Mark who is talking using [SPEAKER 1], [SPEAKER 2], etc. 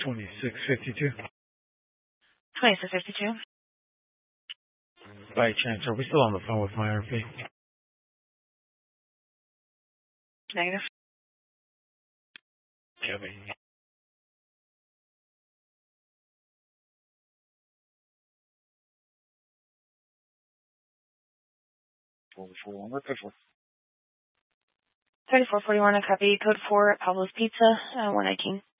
[SPEAKER 1] 2652.
[SPEAKER 2] 2652.
[SPEAKER 1] By chance, are we still on the phone with my RP?
[SPEAKER 2] Negative.
[SPEAKER 1] Copy. Code
[SPEAKER 2] 3441, I copy. Code 4 at Pablo's Pizza, 119.